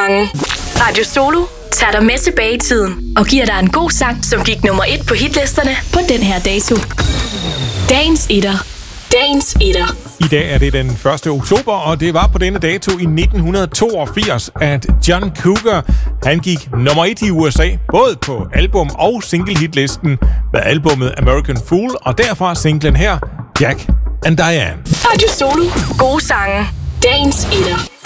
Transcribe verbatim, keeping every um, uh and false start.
sange. Radio Solo tager dig med tilbage i tiden og giver dig en god sang, som gik nummer et på hitlisterne på den her dato. Dagens etter. Dagens etter. I dag er det den første oktober, og det var på denne dato i nitten toogfirs, at John Cougar han gik nummer et i U S A, både på album- og single-hitlisten med albummet American Fool, og derfra singlen her, Jack and Diane. Radio Solo. Gode sange. Dagens etter.